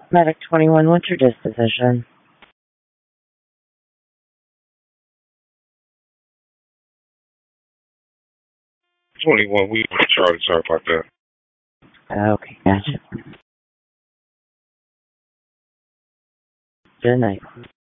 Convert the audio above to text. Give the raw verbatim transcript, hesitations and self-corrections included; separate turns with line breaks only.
Medic twenty-one, what's your disposition?
twenty-one, we on Charlie. Sorry about that.
Okay, gotcha. Good night.